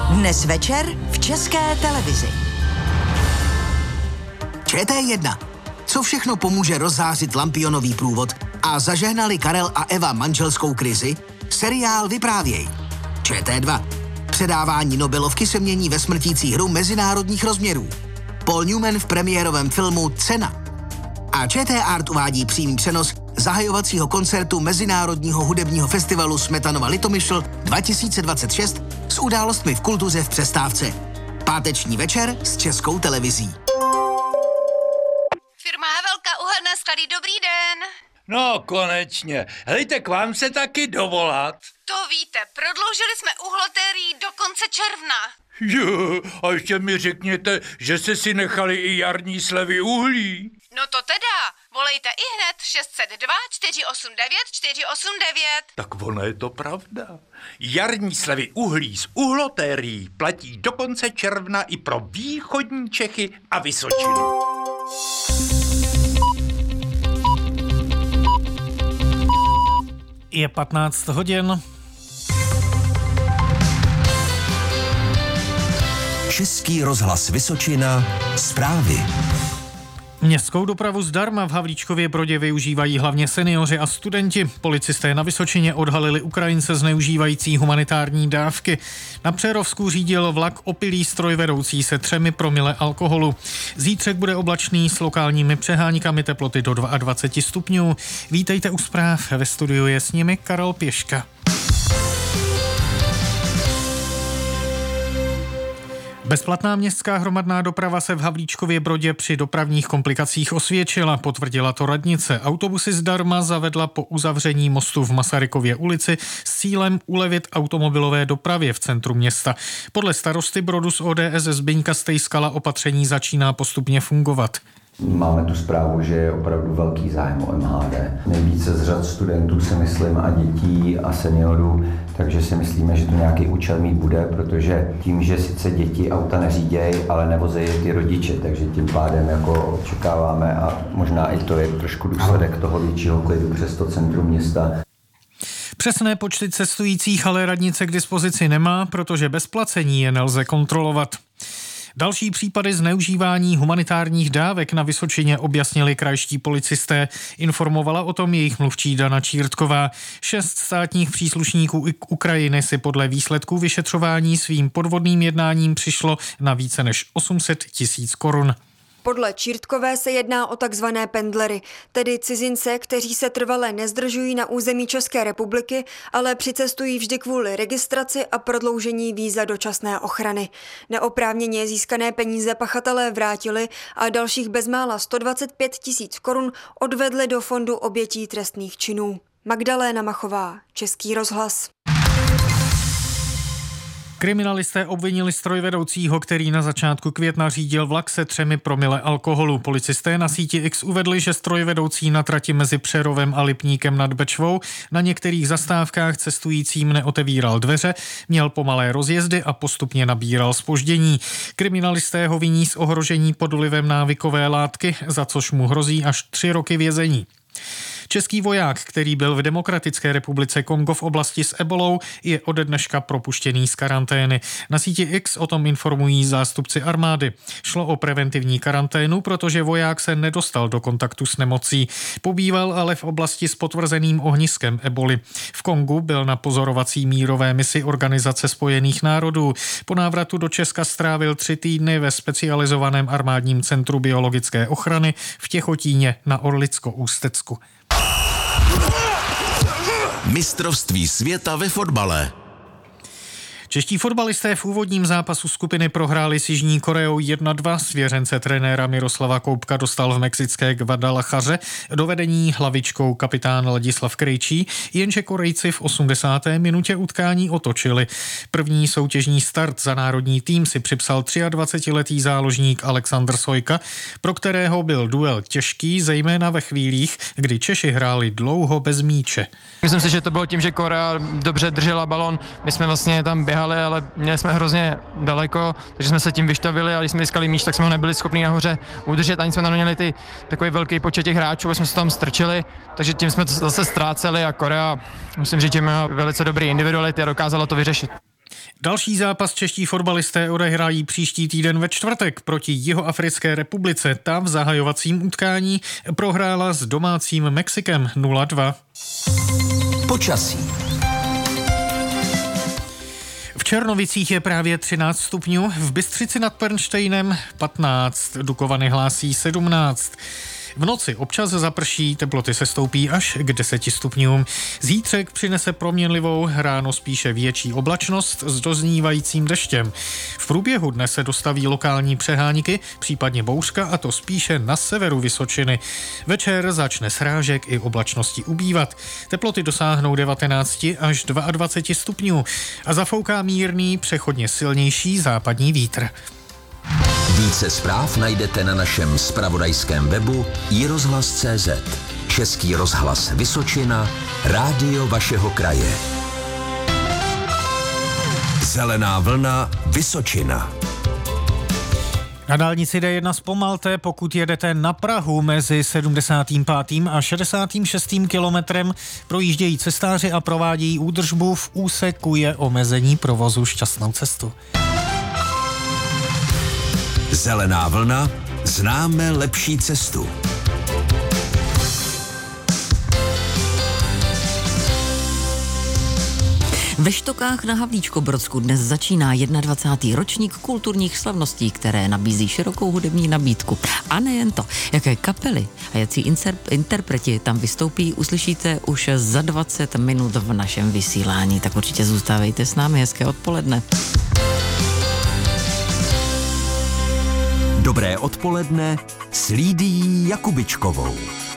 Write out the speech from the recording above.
Dnes večer v České televizi. ČT1. Co všechno pomůže rozzářit lampionový průvod a zažehnali Karel a Eva manželskou krizi? Seriál Vyprávěj. ČT2. Předávání Nobelovky se mění ve smrtící hru mezinárodních rozměrů. Paul Newman v premiérovém filmu Cena. A ČT Art uvádí přímý přenos zahajovacího koncertu Mezinárodního hudebního festivalu Smetanova Litomyšl 2026 s událostmi v kultuře v přestávce. Páteční večer s Českou televizí. Firma Havelka Uhelné sklady, dobrý den. No, konečně. Hejte, k vám se taky dovolat. To víte, prodloužili jsme uhlotérii do konce června. Jo, a ještě mi řekněte, že jste si nechali i jarní slevy uhlí. No to teda, volejte ihned 602 489 489. Tak ono je to pravda. Jarní slevy uhlí z uhlotérií platí do konce června i pro východní Čechy a Vysočinu. Je 15 hodin. Český rozhlas Vysočina. Zprávy. Městskou dopravu zdarma v Havlíčkově Brodě využívají hlavně seniori a studenti. Policisté na Vysočině odhalili Ukrajince zneužívající humanitární dávky. Na Přerovsku řídil vlak opilý strojvedoucí se 3 promile alkoholu. Zítřek bude oblačný s lokálními přeháňkami, teploty do 22 stupňů. Vítejte u zpráv, ve studiu je s nimi Karel Pěška. Bezplatná městská hromadná doprava se v Havlíčkově Brodě při dopravních komplikacích osvědčila, potvrdila to radnice. Autobusy zdarma zavedla po uzavření mostu v Masarykově ulici s cílem ulevit automobilové dopravě v centru města. Podle starosty Brodu z ODS Zbyňka Stejskala opatření začíná postupně fungovat. Máme tu zprávu, že je opravdu velký zájem o MHD. Nejvíce z řad studentů si myslím a dětí a seniorů, takže si myslíme, že to nějaký účel mít bude, protože tím, že sice děti auta neřídějí, ale nevozejí ty rodiče, takže tím pádem jako očekáváme a možná i to je trošku důsledek toho většího klidu přes to centrum města. Přesné počty cestujících ale radnice k dispozici nemá, protože bez placení je nelze kontrolovat. Další případy zneužívání humanitárních dávek na Vysočině objasnili krajští policisté. Informovala o tom jejich mluvčí Dana Čírtková. 6 státních příslušníků Ukrajiny si podle výsledků vyšetřování svým podvodným jednáním přišlo na více než 800 000 korun. Podle Čírtkové se jedná o takzvané pendlery, tedy cizince, kteří se trvale nezdržují na území České republiky, ale přicestují vždy kvůli registraci a prodloužení víza dočasné ochrany. Neoprávněně získané peníze pachatelé vrátili a dalších bezmála 125 000 korun odvedli do fondu obětí trestných činů. Magdaléna Machová, Český rozhlas. Kriminalisté obvinili strojvedoucího, který na začátku května řídil vlak se 3 promile alkoholu. Policisté na síti X uvedli, že strojvedoucí na trati mezi Přerovem a Lipníkem nad Bečvou na některých zastávkách cestujícím neotevíral dveře, měl pomalé rozjezdy a postupně nabíral zpoždění. Kriminalisté ho viní z ohrožení pod vlivem návykové látky, za což mu hrozí až 3 roky vězení. Český voják, který byl v Demokratické republice Kongo v oblasti s ebolou, je ode dneška propuštěný z karantény. Na síti X o tom informují zástupci armády. Šlo o preventivní karanténu, protože voják se nedostal do kontaktu s nemocí. Pobýval ale v oblasti s potvrzeným ohniskem eboli. V Kongu byl na pozorovací mírové misi Organizace spojených národů. Po návratu do Česka strávil 3 týdny ve specializovaném armádním centru biologické ochrany v Těchotíně na Orlicko-Ústecku. Mistrovství světa ve fotbale. Čeští fotbalisté v úvodním zápasu skupiny prohráli s Jižní Koreou 1-2. Svěřence trenéra Miroslava Koubka dostal v mexické Guadalajaře do vedení hlavičkou kapitán Ladislav Krejčí, jenže Korejci v 80. minutě utkání otočili. První soutěžní start za národní tým si připsal 23letý záložník Alexandr Sojka, pro kterého byl duel těžký, zejména ve chvílích, kdy Češi hráli dlouho bez míče. Myslím si, že to bylo tím, že Korea dobře držela balon. My jsme vlastně tam běhali, ale měli jsme hrozně daleko, takže jsme se tím vyštavili a když jsme získali míč, tak jsme ho nebyli schopni nahoře udržet, ani jsme tam neměli takový velký počet těch hráčů, jsme se tam strčili, takže tím jsme to zase ztráceli a Korea, musím říct, že má velice dobrý individuality a dokázala to vyřešit. Další zápas čeští fotbalisté odehrají příští týden ve čtvrtek proti Jihoafrické republice. Ta v zahajovacím utkání prohrála s domácím Mexikem 0-2. Počasí. V Černovicích je právě 13 stupňů, v Bystřici nad Pernštejnem 15, Dukovany hlásí 17. V noci občas zaprší, teploty se stoupí až k 10 stupňům. Zítřek přinese proměnlivou, ráno spíše větší oblačnost s doznívajícím deštěm. V průběhu dne se dostaví lokální přeháníky, případně bouřka, a to spíše na severu Vysočiny. Večer začne srážek i oblačnosti ubývat. Teploty dosáhnou 19 až 22 stupňů a zafouká mírný, přechodně silnější západní vítr. Více zpráv najdete na našem zpravodajském webu iRozhlas.cz. Český rozhlas Vysočina, rádio vašeho kraje. Zelená vlna Vysočina. Na dálnici D1 zpomalte, pokud jedete na Prahu mezi 75. a 66. kilometrem. Projíždějí cestáři a provádějí údržbu. V úseku je omezení provozu šťastnou cestu. Zelená vlna, známe lepší cestu. Ve Štokách na Havlíčkobrodsku dnes začíná 21. ročník kulturních slavností, které nabízí širokou hudební nabídku. A nejen to, jaké kapely a jací interpreti tam vystoupí, uslyšíte už za 20 minut v našem vysílání. Tak určitě zůstávejte s námi, hezké odpoledne. Dobré odpoledne s Lídií Jakubičkovou.